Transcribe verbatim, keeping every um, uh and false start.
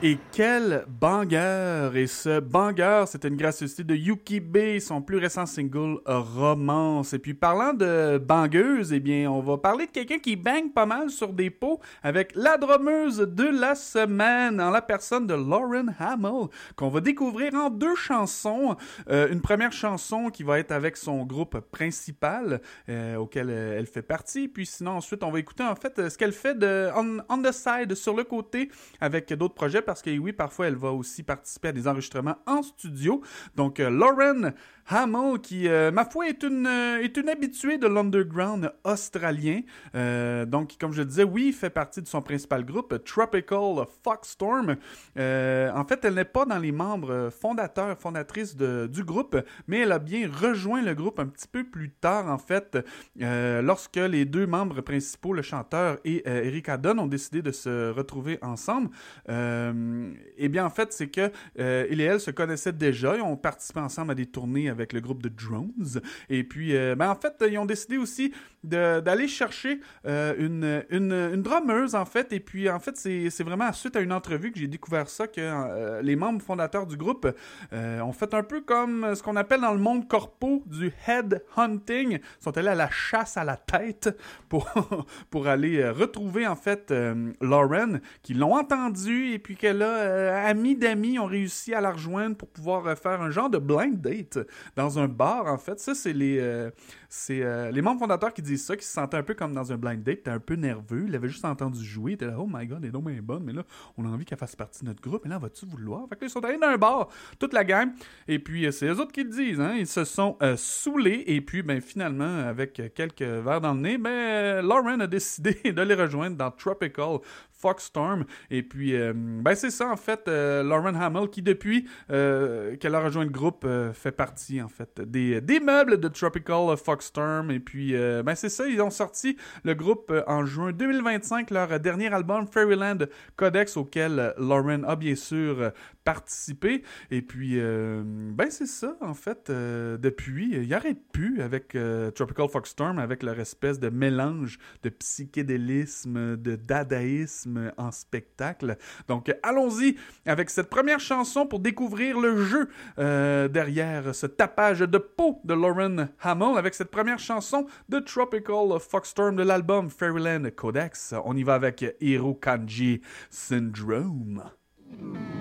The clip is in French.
Et quel banger! Et ce banger, c'était une gracieuseté de Yuki B, son plus récent single Romance. Et puis parlant de bangueuse, eh bien, on va parler de quelqu'un qui bang pas mal sur des pots avec la drummeuse de la semaine, en la personne de Lauren Hamill, qu'on va découvrir en deux chansons. Euh, une première chanson qui va être avec son groupe principal, euh, auquel elle fait partie. Puis sinon, ensuite, on va écouter en fait ce qu'elle fait de on, on the side, sur le côté, avec d'autres projets, parce que oui, parfois, elle va aussi participer à des enregistrements en studio. Donc, euh, Lauren Hamill, qui, euh, ma foi, est une, euh, est une habituée de l'underground australien. Euh, donc, comme je le disais, oui, il fait partie de son principal groupe, Tropical Foxstorm. Euh, en fait, elle n'est pas dans les membres fondateurs, fondatrices de, du groupe, mais elle a bien rejoint le groupe un petit peu plus tard, en fait, euh, lorsque les deux membres principaux, le chanteur et euh, Erika Dunn, ont décidé de se retrouver ensemble. Euh, eh bien, en fait, c'est que euh, il et elle se connaissaient déjà. Ils ont participé ensemble à des tournées avec le groupe de Drones. Et puis, euh, ben, en fait, ils ont décidé aussi de, d'aller chercher euh, une, une, une drummeuse, en fait. Et puis, en fait, c'est, c'est vraiment suite à une entrevue que j'ai découvert ça, que euh, les membres fondateurs du groupe euh, ont fait un peu comme ce qu'on appelle dans le monde corpo du head hunting. Ils sont allés à la chasse à la tête pour, pour aller retrouver, en fait, euh, Lauren, qui l'ont entendu et puis que là, euh, amis d'amis ont réussi à la rejoindre pour pouvoir euh, faire un genre de blind date dans un bar, en fait. Ça, c'est les euh, c'est euh, les membres fondateurs qui disent ça, qui se sentaient un peu comme dans un blind date. T'es un peu nerveux, il avait juste entendu jouer, t'es là, oh my god, elle est donc bien bonne, mais là, on a envie qu'elle fasse partie de notre groupe, mais là, vas-tu vouloir? Fait que là, ils sont allés dans un bar, toute la gang, et puis euh, c'est eux autres qui le disent, hein, ils se sont euh, saoulés, et puis, ben, finalement, avec quelques verres dans le nez, ben, euh, Lauren a décidé de les rejoindre dans Tropical Foxstorm. Et puis, euh, ben c'est ça, en fait, euh, Lauren Hamill, qui depuis euh, qu'elle a rejoint le groupe, euh, fait partie, en fait, des, des meubles de Tropical Foxstorm. Et puis, euh, ben c'est ça, ils ont sorti le groupe euh, en juin deux mille vingt-cinq, leur dernier album, Fairyland Codex, auquel euh, Lauren a bien sûr euh, participé. Et puis, euh, ben c'est ça, en fait, euh, depuis, il n'arrête plus avec euh, Tropical Foxstorm, avec leur espèce de mélange de psychédélisme, de dadaïsme en spectacle. Donc, allons-y avec cette première chanson pour découvrir le jeu euh, derrière ce tapage de peau de Lauren Hamill, avec cette première chanson de Tropical Foxstorm de l'album Fairyland Codex. On y va avec Hiro Kanji Syndrome.